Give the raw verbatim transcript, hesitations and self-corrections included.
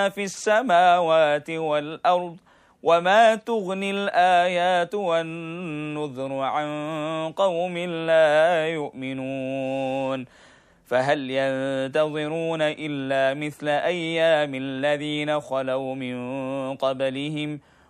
ما في السماوات والأرض وما تغني الآيات والنذر عن قوم لا يؤمنون فهل ينتظرون إلا مثل أيام الذين خلوا من قبلهم